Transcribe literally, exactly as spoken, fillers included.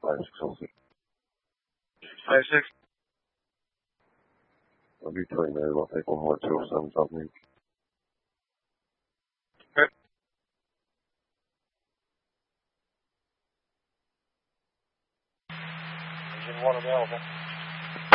five six oh six. Five six. I'll be twenty nine. I'll take one more two oh seven something. Okay. Engine one available.